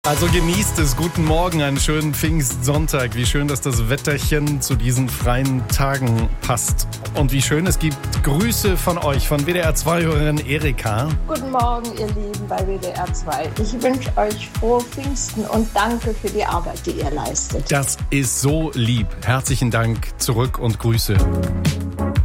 Also genießt es. Guten Morgen, einen schönen Pfingstsonntag. Wie schön, dass das Wetterchen zu diesen freien Tagen passt. Und wie schön, es gibt Grüße von euch, von WDR2-Hörerin Erika. Guten Morgen, ihr Lieben bei WDR 2. Ich wünsche euch frohe Pfingsten und danke für die Arbeit, die ihr leistet. Das ist so lieb. Herzlichen Dank zurück und Grüße.